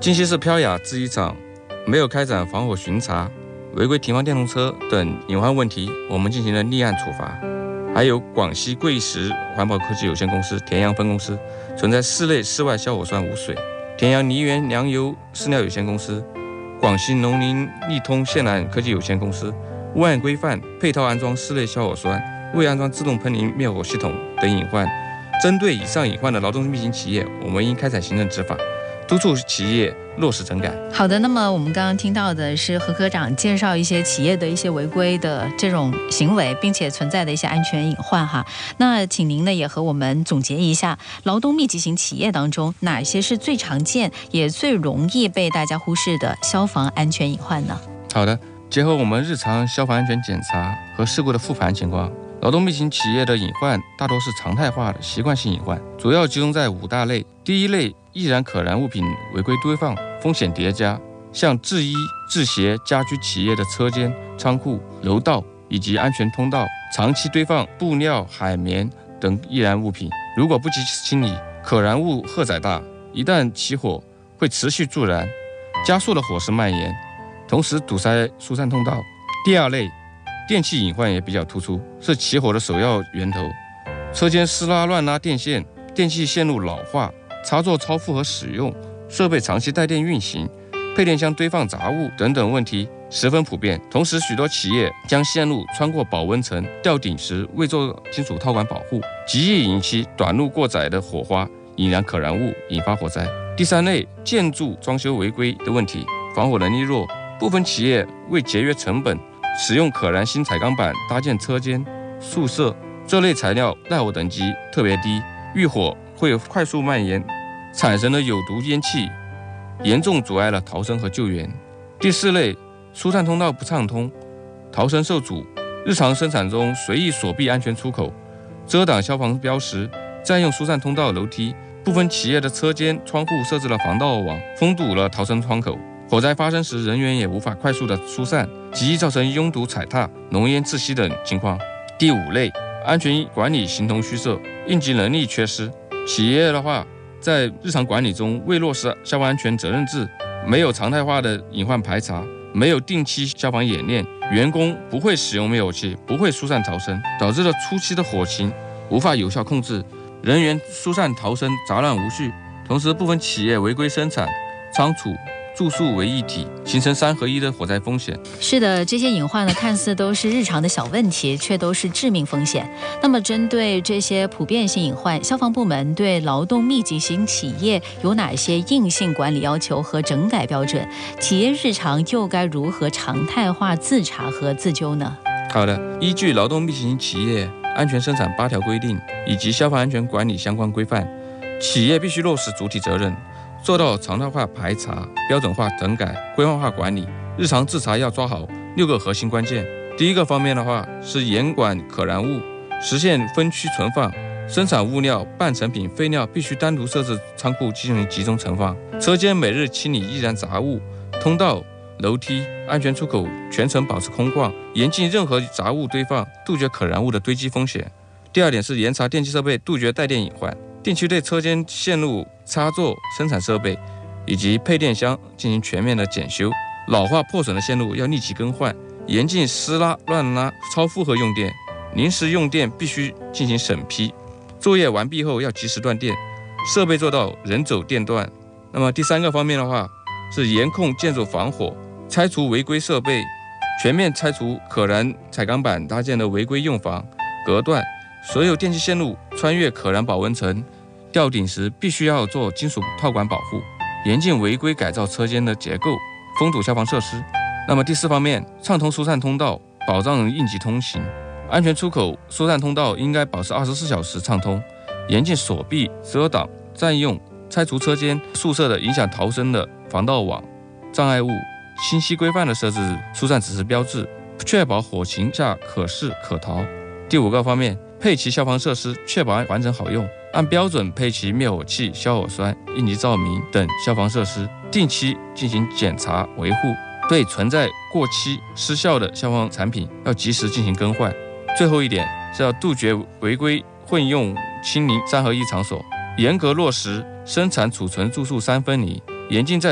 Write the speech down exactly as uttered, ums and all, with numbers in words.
京西市漂雅制衣厂没有开展防火巡查，违规停放电动车等隐患问题，我们进行了立案处罚。还有广西贵石环保科技有限公司田阳分公司存在室内室外消火栓无水，田阳泥源粮油饲料有限公司、广西农林利通线缆科技有限公司未按规范配套安装室内消火栓、未安装自动喷淋灭火系统等隐患。针对以上隐患的劳动密集型企业，我们应开展行政执法，督促企业落实整改。 好的，那么我们刚刚听到的是何科长介绍一些企业的一些违规的这种行为，并且存在的一些安全隐患哈。那请您呢也和我们总结一下，劳动密集型企业当中哪些是最常见也最容易被大家忽视的消防安全隐患呢？ 好的，结合我们日常消防安全检查和事故的复盘情况，劳动密集型企业的隐患大多是常态化的习惯性隐患，主要集中在五大类。第一类，易燃可燃物品违规堆放，风险叠加，像制衣、制鞋、家居企业的车间、仓库、楼道以及安全通道，长期堆放布料、海绵等易燃物品，如果不及时清理，可燃物荷载大，一旦起火会持续助燃，加速了火势蔓延，同时堵塞疏散通道。第二类，电气隐患也比较突出，是起火的首要源头。车间私拉乱拉电线，电气线路老化，插座超负荷使用，设备长期带电运行，配电箱堆放杂物等等问题十分普遍。同时，许多企业将线路穿过保温层、吊顶时未做金属套管保护，极易引起短路过载的火花，引燃可燃物，引发火灾。第三类，建筑装修违规的问题，防火能力弱，部分企业为节约成本，使用可燃新彩钢板搭建车间、宿舍，这类材料耐火等级特别低，遇火会快速蔓延，产生的有毒烟气严重阻碍了逃生和救援。第四类，疏散通道不畅通，逃生受阻，日常生产中随意锁闭安全出口，遮挡消防标识，占用疏散通道楼梯，部分企业的车间、窗户设置了防盗网，封堵了逃生窗口。火灾发生时，人员也无法快速的疏散，极易造成拥堵踩踏、浓烟窒息等情况。第五类，安全管理形同虚设，应急能力缺失。企业的话，在日常管理中未落实消防安全责任制，没有常态化的隐患排查，没有定期消防演练，员工不会使用灭火器，不会疏散逃生，导致了初期的火情无法有效控制，人员疏散逃生杂乱无序。同时，部分企业违规生产、仓储、住宿为一体，形成三合一的火灾风险。 是的，这些隐患呢，看似都是日常的小问题，却都是致命风险。那么，针对这些普遍性隐患，消防部门对劳动密集型企业有哪些硬性管理要求和整改标准？企业日常又该如何常态化自查和自纠呢？ 好的，依据劳动密集型企业安全生产八条规定以及消防安全管理相关规范，企业必须落实主体责任，做到常态化排查、标准化整改、规范化管理。日常自查要抓好六个核心关键。第一个方面的话是严管可燃物，实现分区存放，生产物料、半成品、废料必须单独设置仓库进行集中存放。车间每日清理易燃杂物，通道、楼梯、安全出口全程保持空旷，严禁任何杂物堆放，杜绝可燃物的堆积风险。第二点是严查电气设备，杜绝带电隐患。定期对车间线路、插座、生产设备以及配电箱进行全面的检修，老化破损的线路要立即更换，严禁私拉、乱拉、超负荷用电，临时用电必须进行审批。作业完毕后要及时断电，设备做到人走电断。那么第三个方面的话是严控建筑防火，拆除违规设备，全面拆除可燃彩钢板搭建的违规用房、隔断。所有电气线路穿越可燃保温层、吊顶时必须要做金属套管保护，严禁违规改造车间的结构，封堵消防设施。那么第四方面，畅通疏散通道，保障应急通行，安全出口、疏散通道应该保持二十四小时畅通，严禁锁闭、遮挡、占用、拆除车间、宿舍的影响逃生的防盗网、障碍物，清晰规范的设置疏散指示标志，确保火情下可视可逃。第五个方面，配齐消防设施，确保完整好用，按标准配齐灭火器、消火栓、应急照明等消防设施，定期进行检查维护，对存在过期失效的消防产品要及时进行更换。最后一点是要杜绝违规混用清零三合一场所，严格落实生产、储存、住宿三分离，严禁在